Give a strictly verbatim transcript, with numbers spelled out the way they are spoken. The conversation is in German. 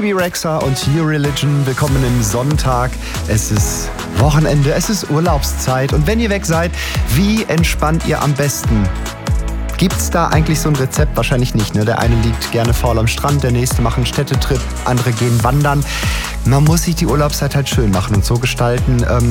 Bimi Rexha und New Religion. Willkommen im Sonntag. Es ist Wochenende, es ist Urlaubszeit. Und wenn ihr weg seid, wie entspannt ihr am besten? Gibt's da eigentlich so ein Rezept? Wahrscheinlich nicht, ne? Der eine liegt gerne faul am Strand, der nächste macht einen Städtetrip, andere gehen wandern. Man muss sich die Urlaubszeit halt schön machen und so gestalten, ähm,